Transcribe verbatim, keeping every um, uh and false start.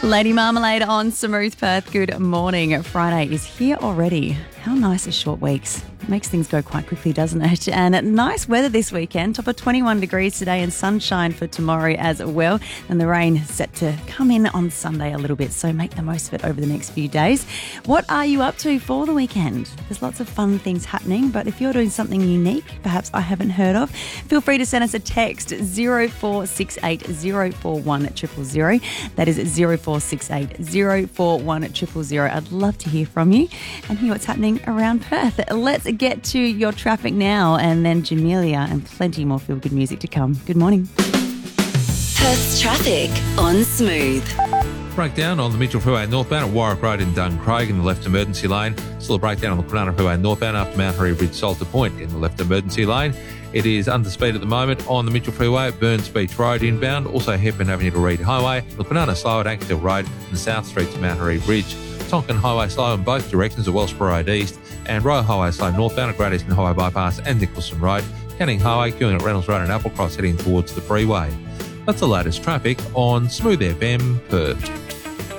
Lady Marmalade on Smooth Perth. Good morning. Friday is here already. How nice are short weeks? Makes things go quite quickly, doesn't it? And nice weather this weekend. Top of twenty-one degrees today and sunshine for tomorrow as well. And the rain set to come in on Sunday a little bit, so make the most of it over the next few days. What are you up to for the weekend? There's lots of fun things happening, but if you're doing something unique, perhaps I haven't heard of, feel free to send us a text zero four six eight zero four one triple zero. That is zero four six eight zero four one triple zero. I'd love to hear from you and hear what's happening around Perth. Let's get to your traffic now, and then Jamelia and plenty more feel-good music to come. Good morning. Perth's traffic on Smooth. Breakdown on the Mitchell Freeway northbound at Warwick Road in Duncraig in the left emergency lane. Still a breakdown on the Kwinana Freeway northbound after Mount Harry Bridge Salter Point in the left emergency lane. It is under speed at the moment on the Mitchell Freeway at Burns Beach Road inbound, also Hepburn Avenue to Reid Highway, the Kwinana slow at Ankerdale Road and South Street to Mount Harry Bridge. Tonkin Highway slow in both directions at Wellsborough Road East, and Royal Highway slow northbound at Great Eastern Highway Bypass and Nicholson Road. Canning Highway queuing at Reynolds Road and Applecross heading towards the freeway. That's the latest traffic on Smooth F M Perth.